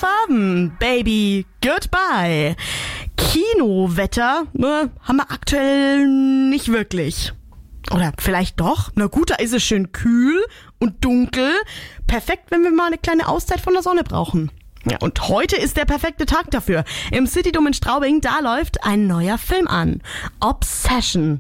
Farben, Baby, goodbye. Kinowetter haben wir aktuell nicht wirklich. Oder vielleicht doch? Na gut, da ist es schön kühl und dunkel. Perfekt, wenn wir mal eine kleine Auszeit von der Sonne brauchen. Ja, und heute ist der perfekte Tag dafür. Im Citydom in Straubing, da läuft ein neuer Film an. Obsession.